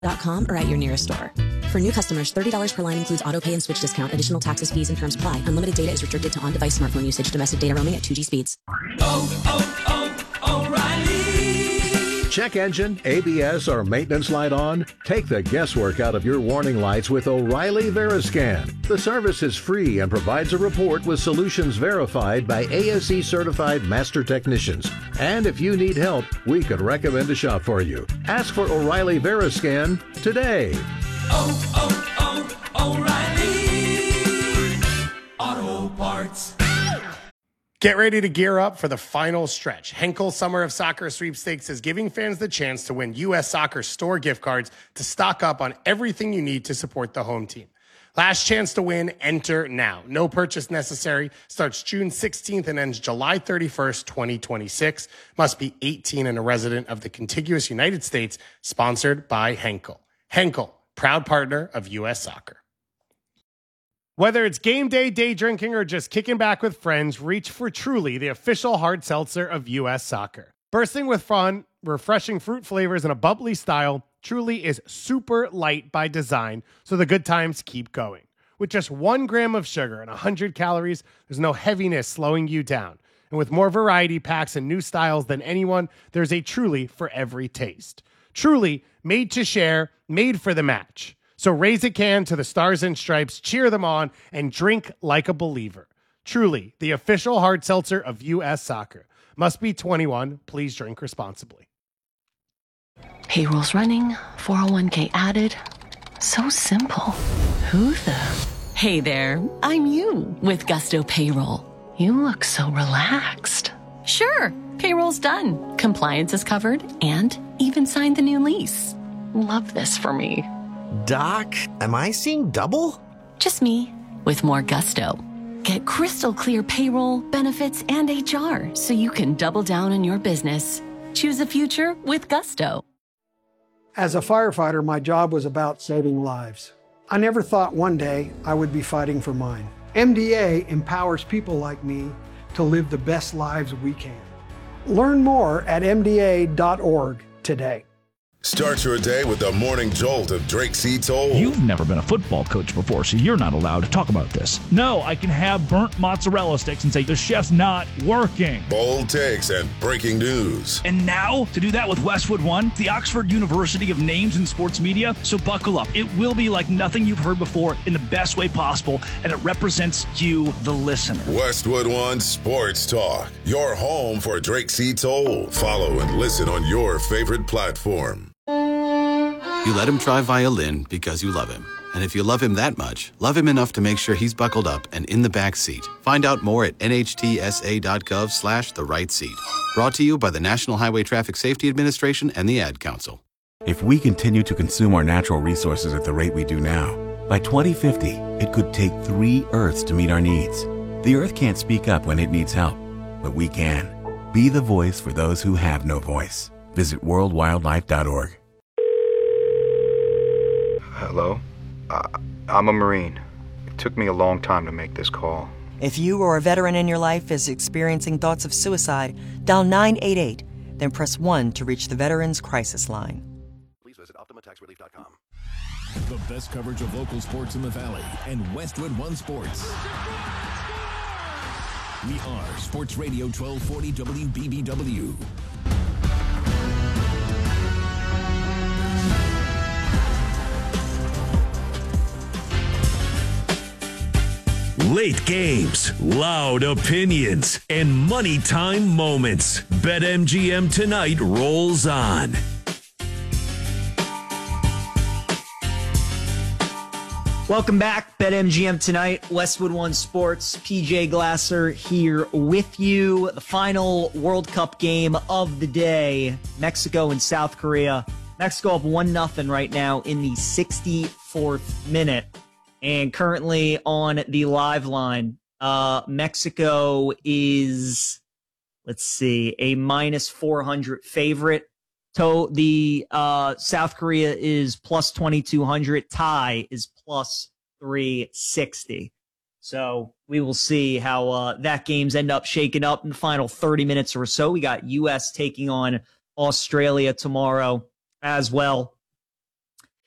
.com or at your nearest store. For new customers, $30 per line includes auto pay and switch discount. Additional taxes, fees, and terms apply. Unlimited data is restricted to on-device smartphone usage. Domestic data roaming at 2G speeds. O'Reilly! Check engine, ABS, or maintenance light on? Take the guesswork out of your warning lights with O'Reilly Veriscan. The service is free and provides a report with solutions verified by ASE-certified master technicians. And if you need help, we could recommend a shop for you. Ask for O'Reilly Veriscan today. O'Reilly Auto Parts. Get ready to gear up for the final stretch. Henkel Summer of Soccer Sweepstakes is giving fans the chance to win U.S. Soccer store gift cards to stock up on everything you need to support the home team. Last chance to win, enter now. No purchase necessary. Starts June 16th and ends July 31st, 2026. Must be 18 and a resident of the contiguous United States. Sponsored by Henkel. Henkel, proud partner of U.S. Soccer. Whether it's game day, day drinking, or just kicking back with friends, reach for Truly, the official hard seltzer of U.S. Soccer. Bursting with fun, refreshing fruit flavors, and a bubbly style, Truly is super light by design, so the good times keep going. With just 1 gram of sugar and 100 calories, there's no heaviness slowing you down. And with more variety packs and new styles than anyone, there's a Truly for every taste. Truly, made to share, made for the match. So raise a can to the Stars and Stripes, cheer them on, and drink like a believer. Truly, the official hard seltzer of U.S. Soccer. Must be 21. Please drink responsibly. Payroll's running, 401k added. So simple. Who the? Hey there, I'm you with Gusto Payroll. You look so relaxed. Sure, payroll's done. Compliance is covered and even signed the new lease. Love this for me. Doc, am I seeing double? Just me, with more gusto. Get crystal clear payroll, benefits, and HR so you can double down on your business. Choose a future with Gusto. As a firefighter, my job was about saving lives. I never thought one day I would be fighting for mine. MDA empowers people like me to live the best lives we can. Learn more at MDA.org today. Start your day with the morning jolt of Drake C. Toll. You've never been a football coach before, so you're not allowed to talk about this. No, I can have burnt mozzarella sticks and say the chef's not working. Bold takes and breaking news. And now, to do that with Westwood One, the Oxford University of Names in Sports Media, so buckle up. It will be like nothing you've heard before in the best way possible, and it represents you, the listener. Westwood One Sports Talk, your home for Drake C. Toll. Follow and listen on your favorite platform. You let him try violin because you love him. And if you love him that much, love him enough to make sure he's buckled up and in the back seat. Find out more at nhtsa.gov/the right seat. Brought to you by the National Highway Traffic Safety Administration and the Ad Council. If we continue to consume our natural resources at the rate we do now, by 2050, it could take 3 Earths to meet our needs. The Earth can't speak up when it needs help, but we can. Be the voice for those who have no voice. Visit worldwildlife.org. Hello? I'm a Marine. It took me a long time to make this call. If you or a veteran in your life is experiencing thoughts of suicide, dial 988, then press 1 to reach the Veterans Crisis Line. Please visit OptimaTaxRelief.com. The best coverage of local sports in the Valley and Westwood One Sports. We are Sports Radio 1240 WBBW. Late games, loud opinions, and money time moments. BetMGM Tonight rolls on. Welcome back. BetMGM Tonight, Westwood One Sports. PJ Glasser here with you. The final World Cup game of the day, Mexico and South Korea. Mexico up 1-0 right now in the 64th minute. And currently on the live line, Mexico is, let's see, a minus 400 favorite. So the South Korea is plus 2,200. Thai is plus 360. So we will see how that game's end up shaking up in the final 30 minutes or so. We got U.S. taking on Australia tomorrow as well.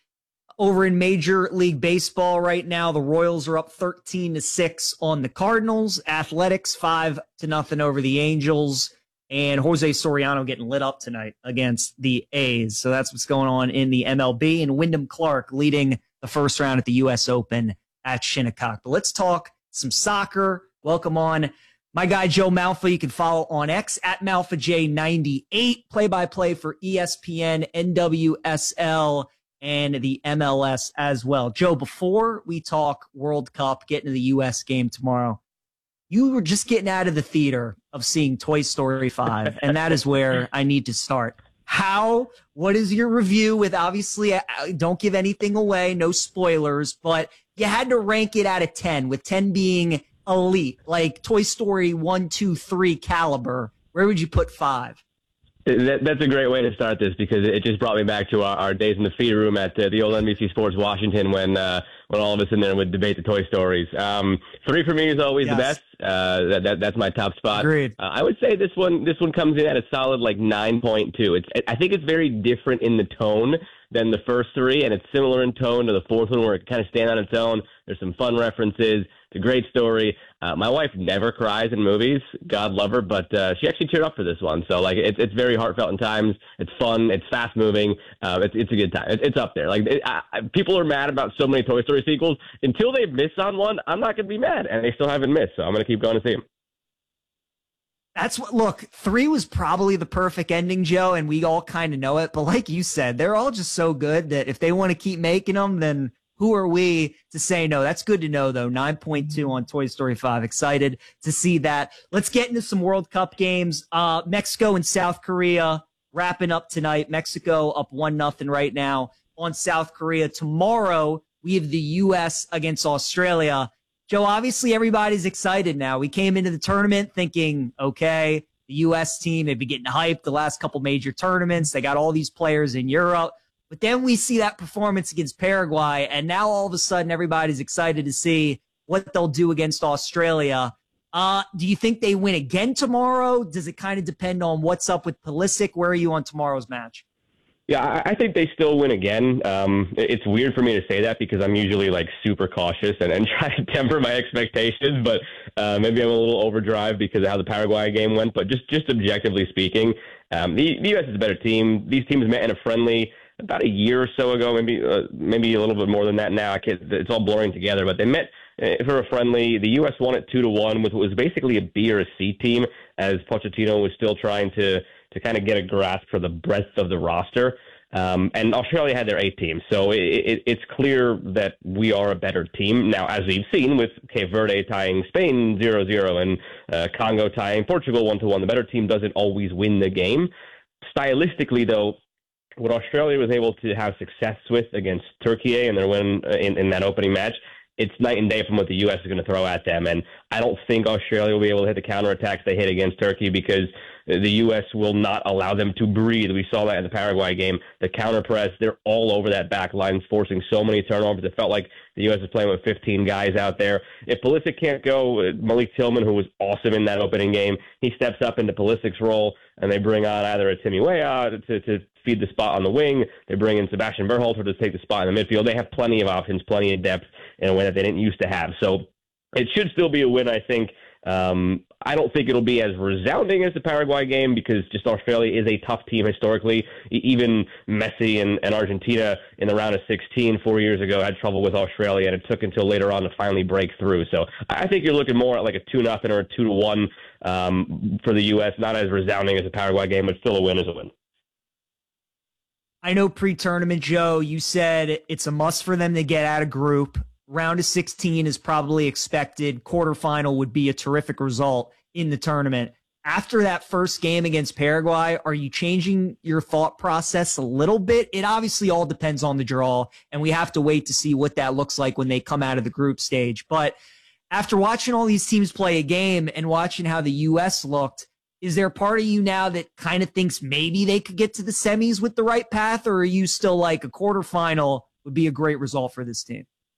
Over in Major League Baseball right now, the Royals are up 13-6 on the Cardinals. Athletics 5-0 over the Angels. And Jose Soriano getting lit up tonight against the A's. So that's what's going on in the MLB. And Wyndham Clark leading the first round at the U.S. Open at Shinnecock. But let's talk some soccer. Welcome on my guy Joe Malfa. You can follow on X at MalfaJ98. Play-by-play for ESPN, NWSL, and the MLS as well. Joe, before we talk World Cup, get into the U.S. game tomorrow, you were just getting out of the theater of seeing Toy Story 5, and that is where I need to start. What is your review with, obviously, don't give anything away, no spoilers, but you had to rank it out of 10, with 10 being elite, like Toy Story 1, 2, 3 caliber. Where would you put 5? That's a great way to start this, because it just brought me back to our days in the feeder room at the old NBC Sports Washington when all of us in there would debate the Toy Stories. 3 for me is always the best. That's my top spot. Agreed. I would say this one comes in at a solid 9.2. I think it's very different in the tone than the first 3, and it's similar in tone to the fourth one, where it kind of stands on its own. There's some fun references. It's a great story. My wife never cries in movies. God love her, but she actually cheered up for this one. So it's very heartfelt in times. It's fun. It's fast moving. It's a good time. It's up there. People are mad about so many Toy Story sequels. Until they miss on one, I'm not going to be mad, and they still haven't missed. So I'm going to keep going to see them. That's what, look, 3 was probably the perfect ending, Joe, and we all kind of know it. But like you said, they're all just so good that if they want to keep making them, then who are we to say no? That's good to know, though. 9.2 on Toy Story 5. Excited to see that. Let's get into some World Cup games. Mexico and South Korea wrapping up tonight. Mexico up 1-0 right now on South Korea. Tomorrow, we have the U.S. against Australia. Joe, obviously everybody's excited now. We came into the tournament thinking, okay, the U.S. team, they've been getting hyped the last couple major tournaments. They got all these players in Europe. But then we see that performance against Paraguay, and now all of a sudden everybody's excited to see what they'll do against Australia. Do you think they win again tomorrow? Does it kind of depend on what's up with Pulisic? Where are you on tomorrow's match? Yeah, I think they still win again. It's weird for me to say that because I'm usually super cautious and try to temper my expectations, but maybe I'm a little overdrive because of how the Paraguay game went. But just objectively speaking, the U.S. is a better team. These teams met in a friendly about a year or so ago, maybe a little bit more than that now. It's all blurring together, but they met for a friendly. The U.S. won it 2-1 with what was basically a B or a C team, as Pochettino was still trying to kind of get a grasp for the breadth of the roster. And Australia had their A team. So it's clear that we are a better team. Now, as we've seen with Cape Verde tying Spain 0-0 and Congo tying Portugal 1-1, the better team doesn't always win the game. Stylistically, though, what Australia was able to have success with against Turkey and their win in that opening match, it's night and day from what the U.S. is going to throw at them. And I don't think Australia will be able to hit the counterattacks they hit against Turkey because the U.S. will not allow them to breathe. We saw that in the Paraguay game. The counter press, they're all over that back line, forcing so many turnovers. It felt like the U.S. was playing with 15 guys out there. If Pulisic can't go, Malik Tillman, who was awesome in that opening game, he steps up into Pulisic's role, and they bring on either a Timmy Weah to feed the spot on the wing. They bring in Sebastian Berhalter to take the spot in the midfield. They have plenty of options, plenty of depth in a way that they didn't used to have. So it should still be a win, I think. I don't think it'll be as resounding as the Paraguay game because just Australia is a tough team historically. Even Messi and Argentina in the round of 16 4 years ago had trouble with Australia, and it took until later on to finally break through. So I think you're looking more at like a 2-0 or a 2-1 for the U.S. Not as resounding as the Paraguay game, but still a win is a win. I know pre-tournament, Joe, you said it's a must for them to get out of group. Round of 16 is probably expected. Quarterfinal would be a terrific result in the tournament. After that first game against Paraguay, are you changing your thought process a little bit? It obviously all depends on the draw, and we have to wait to see what that looks like when they come out of the group stage. But after watching all these teams play a game and watching how the U.S. looked, is there a part of you now that kind of thinks maybe they could get to the semis with the right path, or are you still like a quarterfinal would be a great result for this team?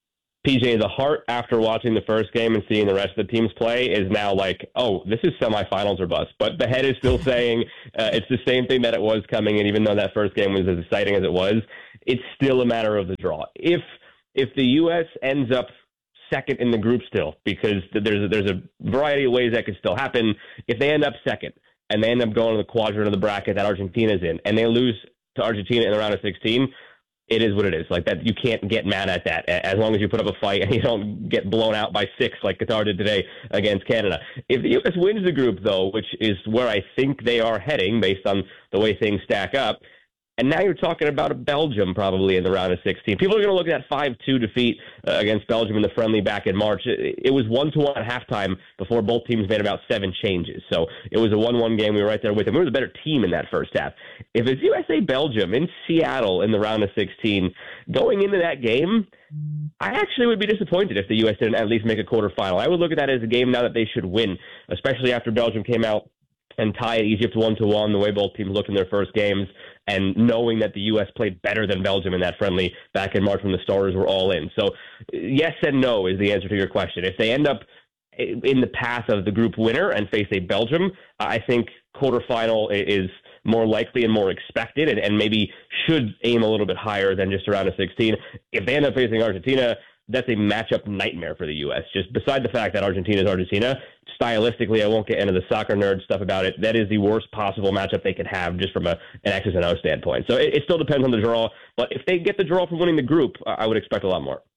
PJ, the heart after watching the first game and seeing the rest of the teams play is now like, oh, this is semifinals or bust. But the head is still saying it's the same thing that it was coming in, even though that first game was as exciting as it was. It's still a matter of the draw. If the U.S. ends up second in the group still, because there's a variety of ways that could still happen. If they end up second and they end up going to the quadrant of the bracket that Argentina's in, and they lose to Argentina in the round of 16, it is what it is. Like that, you can't get mad at that as long as you put up a fight and you don't get blown out by 6 like Qatar did today against Canada. If the U.S. wins the group, though, which is where I think they are heading based on the way things stack up, and now you're talking about a Belgium probably in the round of 16. People are going to look at that 5-2 defeat against Belgium in the friendly back in March. It was 1-1 at halftime before both teams made about 7 changes. So it was a 1-1 game. We were right there with them. We were the better team in that first half. If it's USA-Belgium in Seattle in the round of 16, going into that game, I actually would be disappointed if the U.S. didn't at least make a quarterfinal. I would look at that as a game now that they should win, especially after Belgium came out and tied Egypt 1-1, the way both teams looked in their first games, and knowing that the U.S. played better than Belgium in that friendly back in March when the starters were all in. So yes and no is the answer to your question. If they end up in the path of the group winner and face a Belgium, I think quarterfinal is more likely and more expected, and maybe should aim a little bit higher than just around a 16. If they end up facing Argentina, that's a matchup nightmare for the U.S. Just beside the fact that Argentina is Argentina, stylistically, I won't get into the soccer nerd stuff about it. That is the worst possible matchup they could have just from an X's and O standpoint. So it still depends on the draw. But if they get the draw from winning the group, I would expect a lot more.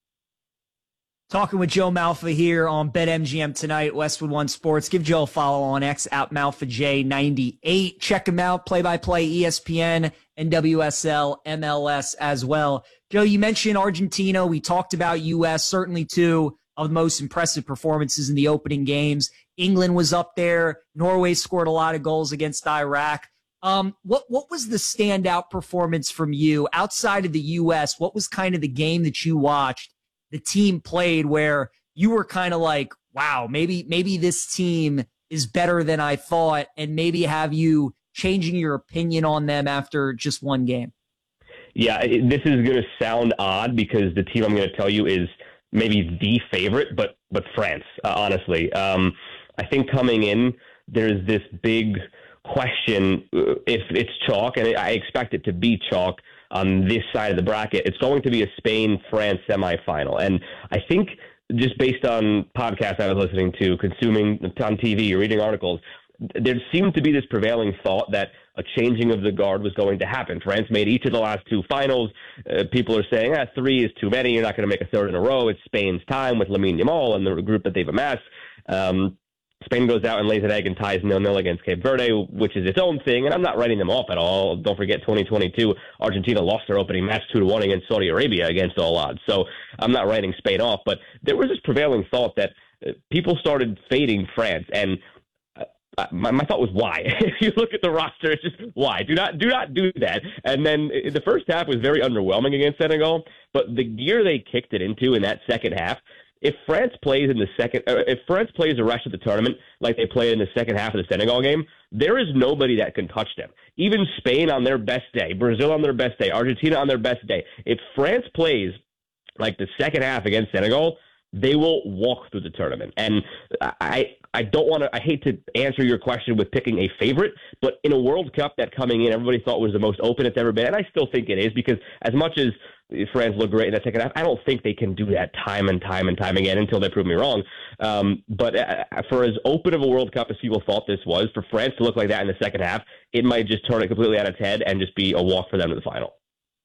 Talking with Joe Malfa here on BetMGM tonight, Westwood One Sports. Give Joe a follow on X at MalfaJ98. Check him out, play-by-play, ESPN, NWSL, MLS as well. Joe, you mentioned Argentina. We talked about U.S., certainly two of the most impressive performances in the opening games. England was up there. Norway scored a lot of goals against Iraq. What was the standout performance from you outside of the U.S.? What was kind of the game that you watched, the team played, where you were kind of like, wow, maybe this team is better than I thought, and maybe have you changing your opinion on them after just one game? Yeah, this is going to sound odd because the team I'm going to tell you is maybe the favorite, but France, honestly. I think coming in, there's this big question if it's chalk, and I expect it to be chalk on this side of the bracket. It's going to be a Spain-France semifinal. And I think just based on podcasts I was listening to, consuming on TV, or reading articles, there seemed to be this prevailing thought that a changing of the guard was going to happen. France made each of the last 2 finals. People are saying, 3 is too many. You're not going to make a third in a row. It's Spain's time with Lamine Yamal and the group that they've amassed. Spain goes out and lays an egg and ties 0-0 against Cape Verde, which is its own thing, and I'm not writing them off at all. Don't forget 2022, Argentina lost their opening match 2-1 against Saudi Arabia against all odds. So I'm not writing Spain off, but there was this prevailing thought that people started fading France, and my thought was why. If you look at the roster, it's just why. Do not do that. And then the first half was very underwhelming against Senegal, but the gear they kicked it into in that second half, if France plays the rest of the tournament like they played in the second half of the Senegal game, there is nobody that can touch them. Even Spain on their best day, Brazil on their best day, Argentina on their best day. If France plays like the second half against Senegal, they will walk through the tournament. And I hate to answer your question with picking a favorite, but in a World Cup that coming in, everybody thought was the most open it's ever been. And I still think it is, because as much as France look great in that second half, I don't think they can do that time and time again until they prove me wrong. But for as open of a World Cup as people thought this was, for France to look like that in the second half, it might just turn it completely on its head and just be a walk for them to the final.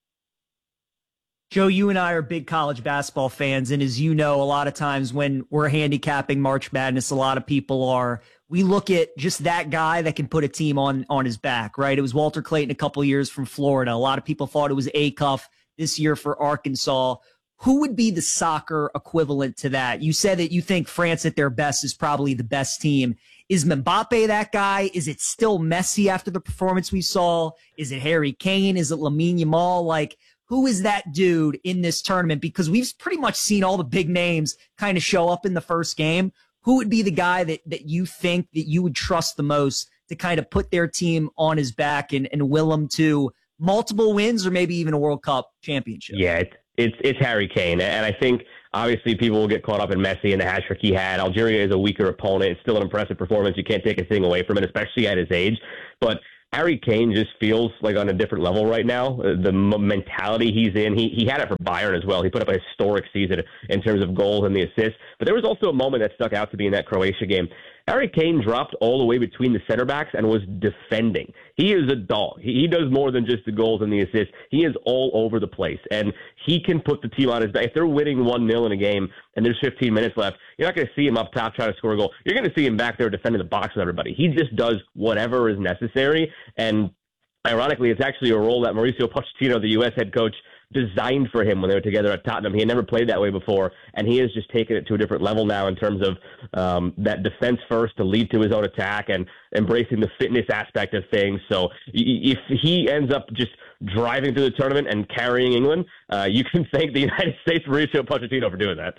Joe, you and I are big college basketball fans, and as you know, a lot of times when we're handicapping March Madness, a lot of people are, we look at just that guy that can put a team on his back, right? It was Walter Clayton a couple of years from Florida. A lot of people thought it was Acuff this year for Arkansas. Who would be the soccer equivalent to that? You said that you think France at their best is probably the best team. Is Mbappe that guy? Is it still Messi after the performance we saw? Is it Harry Kane? Is it Lamine Yamal? Like, who is that dude in this tournament? Because we've pretty much seen all the big names kind of show up in the first game. Who would be the guy that you think that you would trust the most to kind of put their team on his back and will them to multiple wins or maybe even a World Cup championship? Yeah, it's Harry Kane. And I think obviously people will get caught up in Messi and the hat trick he had. Algeria is a weaker opponent. It's still an impressive performance. You can't take a thing away from it, especially at his age. But Harry Kane just feels like on a different level right now. The mentality he's in, he had it for Bayern as well. He put up a historic season in terms of goals and the assists. But there was also a moment that stuck out to me in that Croatia game. Harry Kane dropped all the way between the center backs and was defending. He is a dog. He does more than just the goals and the assists. He is all over the place, and he can put the team on his back. If they're winning 1-0 in a game and there's 15 minutes left, you're not going to see him up top trying to score a goal. You're going to see him back there defending the box with everybody. He just does whatever is necessary, and ironically, it's actually a role that Mauricio Pochettino, the U.S. head coach, designed for him when they were together at Tottenham. He had never played that way before, and he has just taken it to a different level now in terms of that defense first to lead to his own attack and embracing the fitness aspect of things. So if he ends up just driving through the tournament and carrying England, you can thank the United States Mauricio Pochettino for doing that.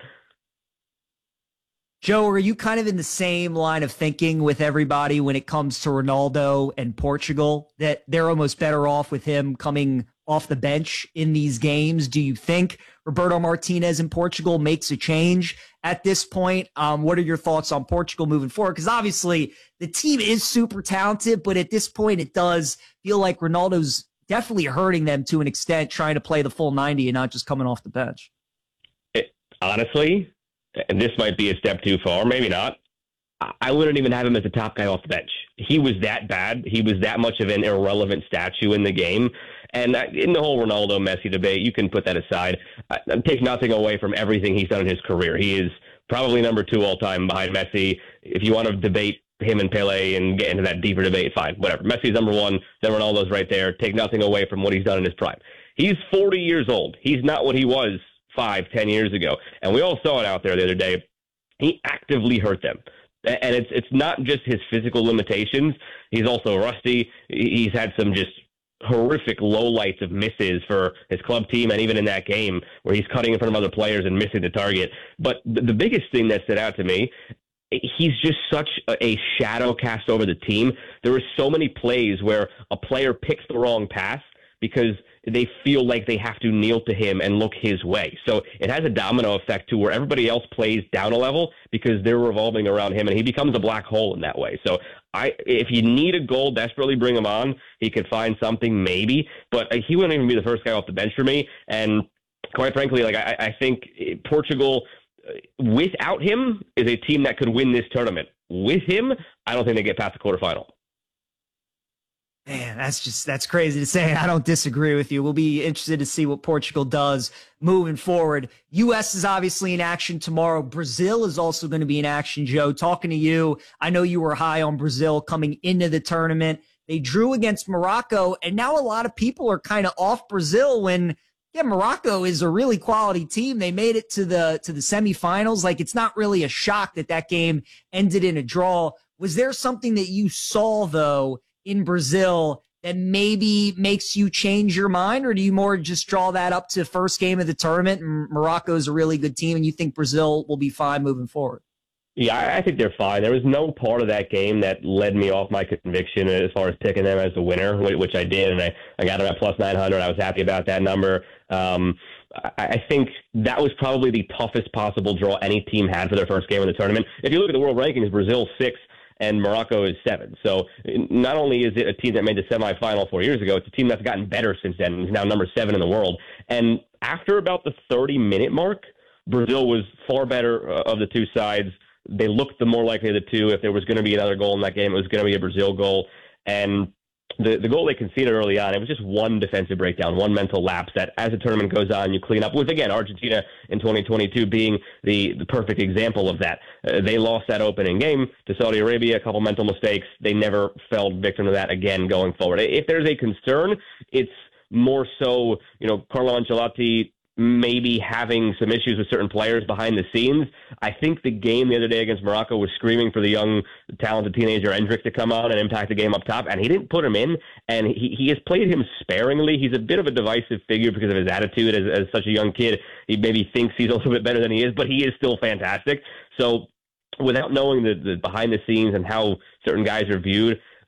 Joe, are you kind of in the same line of thinking with everybody when it comes to Ronaldo and Portugal, that they're almost better off with him coming off the bench in these games? Do you think Roberto Martinez in Portugal makes a change at this point? What are your thoughts on Portugal moving forward? Because obviously the team is super talented, but at this point it does feel like Ronaldo's definitely hurting them to an extent, trying to play the full 90 and not just coming off the bench. Honestly, and this might be a step too far, maybe not, I wouldn't even have him as a top guy off the bench. He was that bad. He was that much of an irrelevant statue in the game. And in the whole Ronaldo-Messi debate, you can put that aside. Take nothing away from everything he's done in his career. He is probably number 2 all-time behind Messi. If you want to debate him and Pele and get into that deeper debate, fine, whatever. Messi's number 1, then Ronaldo's right there. Take nothing away from what he's done in his prime. He's 40 years old. He's not what he was 5-10 years ago. And we all saw it out there the other day. He actively hurt them. And it's not just his physical limitations. He's also rusty. He's had some just horrific lowlights of misses for his club team, and even in that game where he's cutting in front of other players and missing the target. But the biggest thing that stood out to me, he's just such a shadow cast over the team. There were so many plays where a player picks the wrong pass because they feel like they have to kneel to him and look his way. So it has a domino effect to where everybody else plays down a level because they're revolving around him, and he becomes a black hole in that way. So if you need a goal, desperately bring him on. He could find something maybe, but he wouldn't even be the first guy off the bench for me. And quite frankly, I think Portugal, without him, is a team that could win this tournament. With him, I don't think they get past the quarterfinal. Man, that's crazy to say. I don't disagree with you. We'll be interested to see what Portugal does moving forward. U.S. is obviously in action tomorrow. Brazil is also going to be in action, Joe. Talking to you, I know you were high on Brazil coming into the tournament. They drew against Morocco, and now a lot of people are kind of off Brazil when, yeah, Morocco is a really quality team. They made it to the semifinals. Like, it's not really a shock that game ended in a draw. Was there something that you saw, though, in Brazil that maybe makes you change your mind, or do you more just draw that up to first game of the tournament and Morocco is a really good team and you think Brazil will be fine moving forward? Yeah, I think they're fine. There was no part of that game that led me off my conviction as far as picking them as the winner, which I did, and I got them at plus 900. I was happy about that number. I think that was probably the toughest possible draw any team had for their first game of the tournament. If you look at the world rankings, Brazil's 6th. And Morocco is 7th. So not only is it a team that made the semifinal 4 years ago, it's a team that's gotten better since then. It's now number 7 in the world. And after about the 30-minute mark, Brazil was far better of the two sides. They looked the more likely of the two. If there was going to be another goal in that game, it was going to be a Brazil goal. And the goal they conceded early on, it was just one defensive breakdown, one mental lapse that as the tournament goes on, you clean up with, again, Argentina in 2022 being the perfect example of that. They lost that opening game to Saudi Arabia, a couple mental mistakes. They never fell victim to that again going forward. If there's a concern, it's more so, Carlo Ancelotti maybe having some issues with certain players behind the scenes. I think the game the other day against Morocco was screaming for the young, talented teenager Endrick to come on and impact the game up top, and he didn't put him in, and he has played him sparingly. He's a bit of a divisive figure because of his attitude as such a young kid. He maybe thinks he's a little bit better than he is, but he is still fantastic. So without knowing the behind the scenes and how certain guys are viewed,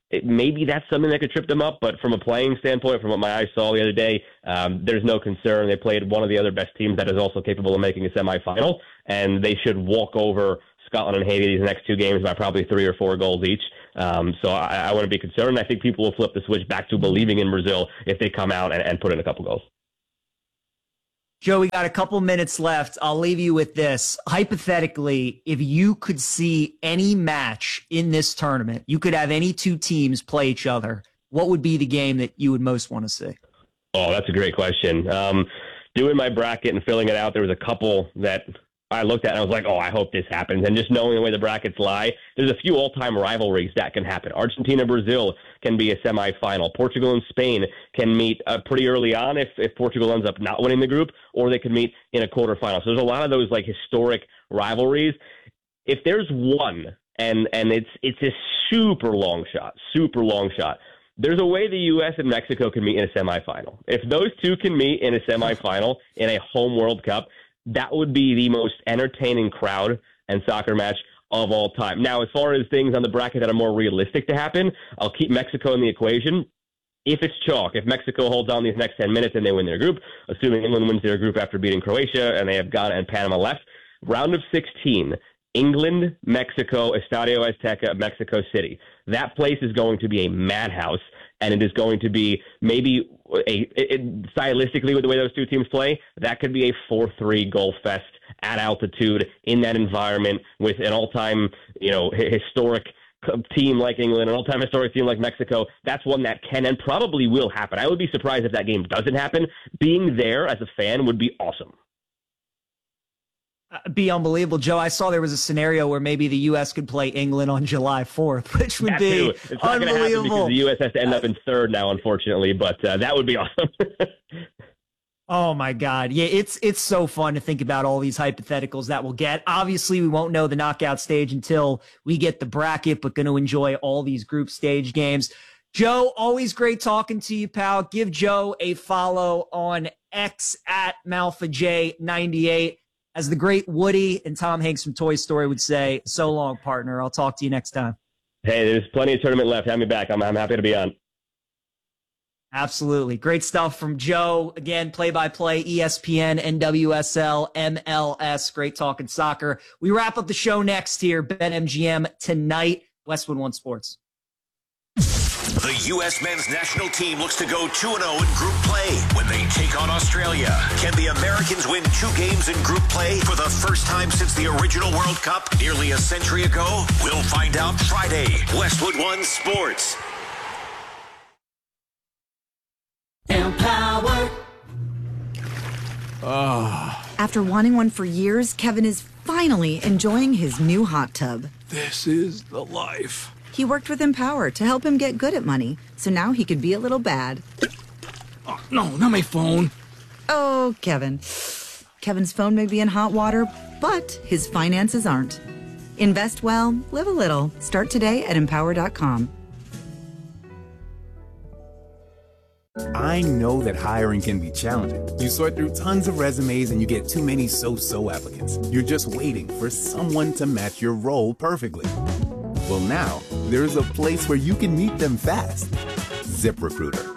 maybe that's something that could trip them up. But from a playing standpoint, from what my eyes saw the other day, there's no concern. They played one of the other best teams that is also capable of making a semifinal, and they should walk over Scotland and Haiti these next 2 games by probably 3 or 4 goals each. So I wouldn't be concerned. I think people will flip the switch back to believing in Brazil if they come out and put in a couple goals. Joe, we got a couple minutes left. I'll leave you with this. Hypothetically, if you could see any match in this tournament, you could have any 2 teams play each other, what would be the game that you would most want to see? Oh, that's a great question. Doing my bracket and filling it out, there was a couple that I looked at and I was like, oh, I hope this happens. And just knowing the way the brackets lie, there's a few all-time rivalries that can happen. Argentina-Brazil can be a semifinal. Portugal and Spain can meet pretty early on if Portugal ends up not winning the group, or they could meet in a quarterfinal. So there's a lot of those like historic rivalries. If there's one, and it's a super long shot, there's a way the U.S. and Mexico can meet in a semifinal. If those 2 can meet in a semifinal in a home World Cup, that would be the most entertaining crowd and soccer match of all time. Now, as far as things on the bracket that are more realistic to happen, I'll keep Mexico in the equation. If it's chalk, if Mexico holds on these next 10 minutes and they win their group, assuming England wins their group after beating Croatia and they have Ghana and Panama left, round of 16, England, Mexico, Estadio Azteca, Mexico City. That place is going to be a madhouse, and it is going to be maybe stylistically with the way those 2 teams play, that could be a 4-3 goal fest at altitude in that environment with an all-time, historic team like England, an all-time historic team like Mexico. That's one that can and probably will happen. I would be surprised if that game doesn't happen. Being there as a fan would be awesome. Be unbelievable. Joe, I saw there was a scenario where maybe the U.S. could play England on July 4th, which would be it's not unbelievable. Because the U.S. has to end up in 3rd now, unfortunately, but that would be awesome. Oh, my God. Yeah, it's so fun to think about all these hypotheticals that we'll get. Obviously, we won't know the knockout stage until we get the bracket, but going to enjoy all these group stage games. Joe, always great talking to you, pal. Give Joe a follow on X at MalfaJ98. As the great Woody and Tom Hanks from Toy Story would say, so long, partner. I'll talk to you next time. Hey, there's plenty of tournament left. Have me back. I'm happy to be on. Absolutely. Great stuff from Joe. Again, play-by-play, ESPN, NWSL, MLS. Great talking soccer. We wrap up the show next here. BetMGM tonight. Westwood One Sports. The U.S. men's national team looks to go 2-0 in group play when they take on Australia. Can the Americans win 2 games in group play for the first time since the original World Cup nearly a century ago? We'll find out Friday. Westwood One Sports. Empower. After wanting one for years, Kevin is finally enjoying his new hot tub. This is the life. He worked with Empower to help him get good at money, so now he could be a little bad. Oh, no, not my phone. Oh, Kevin. Kevin's phone may be in hot water, but his finances aren't. Invest well, live a little. Start today at Empower.com. I know that hiring can be challenging. You sort through tons of resumes and you get too many so-so applicants. You're just waiting for someone to match your role perfectly. Well, now, there's a place where you can meet them fast. ZipRecruiter.